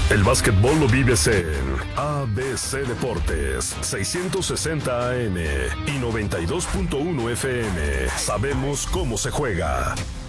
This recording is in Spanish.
El básquetbol lo vives en ABC Deportes, 660 AM y 92.1 FM. Sabemos cómo se juega.